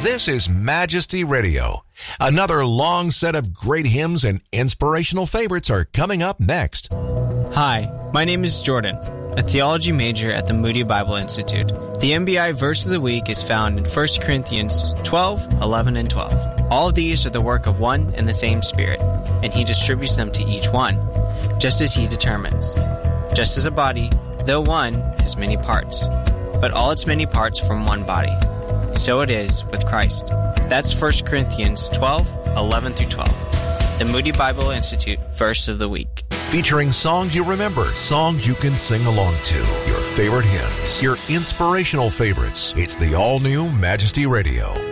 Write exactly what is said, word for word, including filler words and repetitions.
This is Majesty Radio. Another long set of great hymns and inspirational favorites are coming up next. Hi, my name is Jordan, a theology major at the Moody Bible Institute. The M B I verse of the week is found in First Corinthians twelve, eleven, and twelve. All of these are the work of one and the same Spirit, and He distributes them to each one, just as He determines. Just as a body, though one, has many parts, but all its many parts form one body. So it is with Christ. That's First Corinthians twelve, eleven through twelve. The Moody Bible Institute verse of the week. Featuring songs you remember, songs you can sing along to, your favorite hymns, your inspirational favorites. It's the all-new Majesty Radio.